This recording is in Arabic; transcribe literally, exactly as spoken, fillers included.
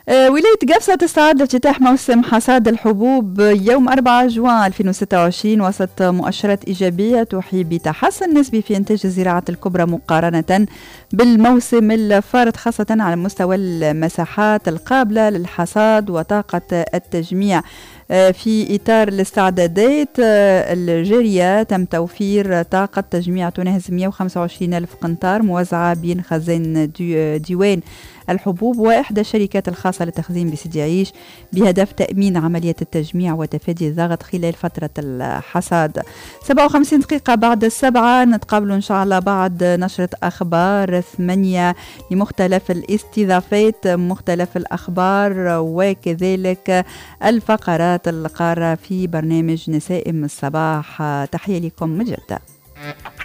آه، ولاية قفصة تستعد لافتتاح موسم حصاد الحبوب يوم أربعة جوان ألفين وستة وعشرين وسط مؤشرات إيجابية توحي بتحسن نسبي في إنتاج الزراعة الكبرى مقارنة بالموسم الفارط، خاصة على مستوى المساحات القابلة للحصاد وطاقة التجميع. في إطار الاستعدادات الجارية تم توفير طاقة تجميع تناهز مئة وخمسة وعشرين ألف قنطار موزعة بين خزان ديوان الحبوب وإحدى الشركات الخاصة للتخزين بسيدي عيش بهدف تأمين عملية التجميع وتفادي الضغط خلال فترة الحصاد. سبعة وخمسين دقيقة بعد السبعة نتقابل إن شاء الله بعد نشرة أخبار ثمانية لمختلف الاستضافات، مختلف الأخبار وكذلك الفقرات القارة في برنامج نسائم الصباح. تحية لكم من جدة.